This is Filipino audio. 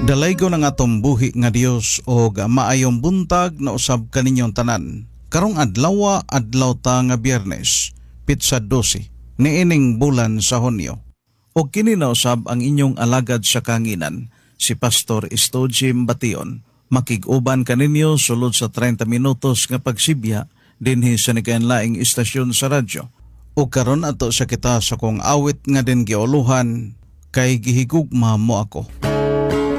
Dalay ko ng atong buhi nga Dios o maayong buntag na usab kaninyong tanan. Karong adlaw ta nga Biyernes, Pitsa 12, niining bulan sa Hunyo. O kini na usab ang inyong alagad sa kanginan, si Pastor Estojim Bation. Makig-uban kaninyo sulod sa 30 minutos nga pagsibya dinhi sa nikainlaing istasyon sa radyo. O karon ato sa kita sa kong awit nga din giuluhan kay gihigugma mo ako.